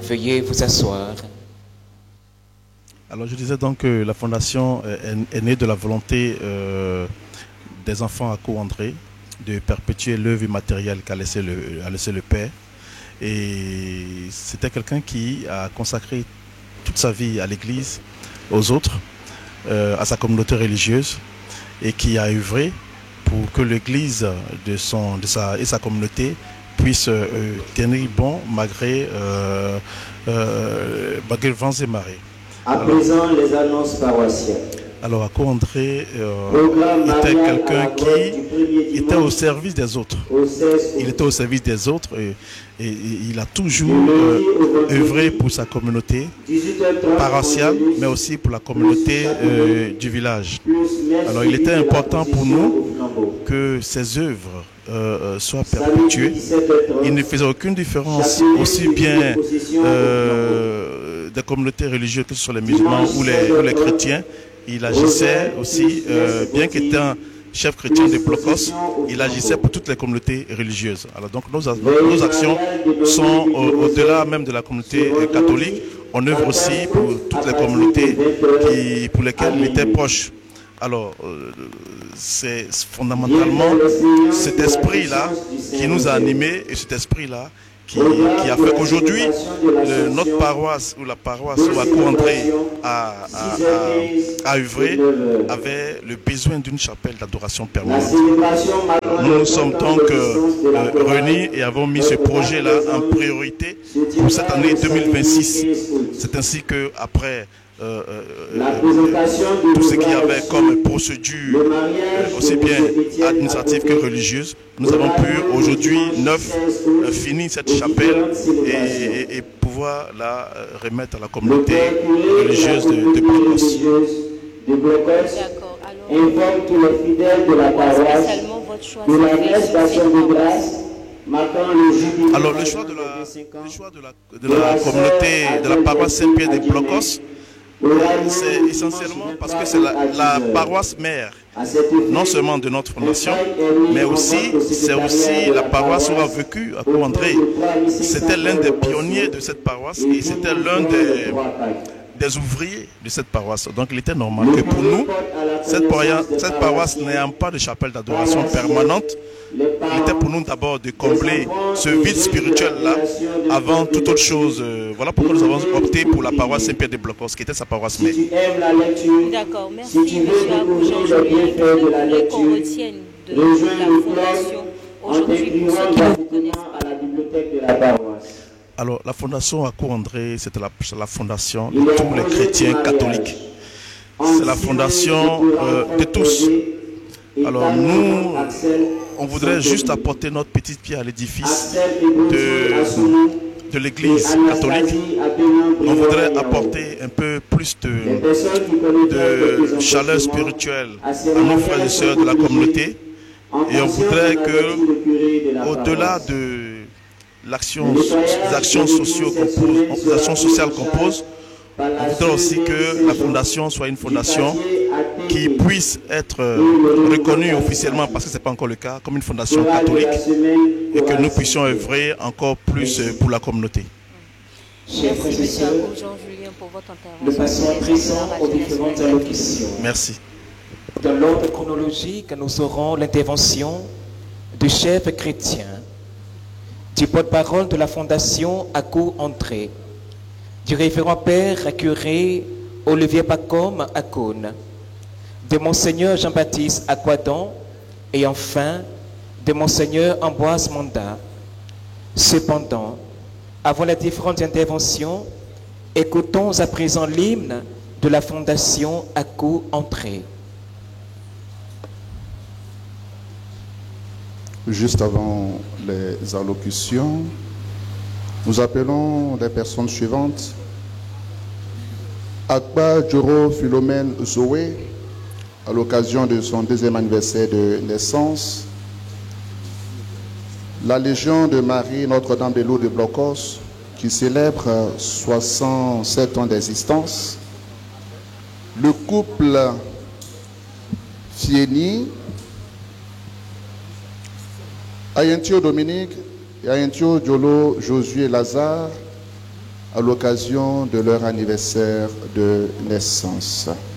Veuillez vous asseoir. Alors je disais donc que la fondation est née de la volonté des enfants à Co-André de perpétuer l'œuvre immatérielle qu'a laissé le Père. Et c'était quelqu'un qui a consacré toute sa vie à l'Église, aux autres, à sa communauté religieuse, et qui a œuvré pour que l'Église et sa communauté puissent tenir bon malgré vents et marées. À présent, les annonces paroissiales. Alors, à Co-André était quelqu'un qui était au service des autres. Il était au service des autres et il a toujours œuvré pour sa communauté paroissiale, mais aussi pour la communauté du village. Alors, il était important pour nous que ses œuvres soient perpétuées. Il ne faisait aucune différence, aussi bien des communautés religieuses que ce soit les musulmans ou les chrétiens. Il agissait aussi, bien qu'étant chef chrétien de Blocos, il agissait pour toutes les communautés religieuses. Alors donc nos actions sont au-delà même de la communauté catholique. On œuvre aussi pour toutes les communautés pour lesquelles il était proche. Alors c'est fondamentalement cet esprit-là qui nous a animés et cet esprit-là qui a fait qu'aujourd'hui, notre paroisse ou la paroisse où à Co-André a œuvré avait le besoin d'une chapelle d'adoration permanente. Nous nous sommes donc réunis et avons mis ce projet-là en priorité pour cette année 2026. C'est ainsi qu'après tout ce qu'il y avait comme procédure, aussi bien administrative que religieuse, nous avons pu aujourd'hui finir cette chapelle et pouvoir la remettre à la communauté religieuse de Blocos. D'accord. Informe tous les fidèles de la paroisse de la messe d'action de grâce marquant le jubilé. Alors le choix de la communauté de la paroisse Saint-Pierre de Blocos, c'est essentiellement parce que c'est la paroisse mère, non seulement de notre fondation, mais c'est aussi la paroisse où a vécu à Co-André. C'était l'un des pionniers de cette paroisse et c'était l'un des ouvriers de cette paroisse. Donc il était normal que pour nous, cette paroisse n'ayant pas de chapelle d'adoration permanente, il était pour nous d'abord de combler ce vide spirituel-là avant toute autre chose. Voilà pourquoi nous avons opté pour la paroisse Saint-Pierre de Blocos, qui était sa paroisse mère. D'accord, merci M. Jean-Julien. Que voulez qu'on retienne de la fondation aujourd'hui pour ceux qui ne vous connaissent pas? Alors, la fondation à Co-André, c'est la fondation de tous les chrétiens catholiques. C'est la fondation de tous. Alors, nous, on voudrait juste apporter notre petite pierre à l'édifice de l'Église catholique. On voudrait apporter un peu plus de chaleur spirituelle à nos frères et sœurs de la communauté. Et on voudrait que, au-delà des actions sociales qu'on pose, on voudrait aussi que la fondation soit une fondation qui puisse être reconnue officiellement, parce que ce n'est pas encore le cas, comme une fondation catholique, et que nous puissions œuvrer encore plus pour la communauté. Merci M. Jean-Julien pour votre intervention. Nous passons à présent aux différentes allocutions. Merci. Dans l'ordre chronologique, nous aurons l'intervention du chef chrétien, du porte-parole de la fondation à Co-André, du révérend père curé Olivier Pacôme à Cône, de Monseigneur Jean-Baptiste Aquadon et enfin de Monseigneur Ambroise Manda. Cependant, avant les différentes interventions, écoutons à présent l'hymne de la fondation à Co-André. Juste avant les allocutions, nous appelons les personnes suivantes. Akba Joro Philomène Zoé, à l'occasion de son 2e anniversaire de naissance. La Légion de Marie Notre-Dame de l'Eau de Blocos, qui célèbre 67 ans d'existence. Le couple Fieni, Ayentio Dominique et Ayentio Diolo Josué Lazare, à l'occasion de leur anniversaire de naissance.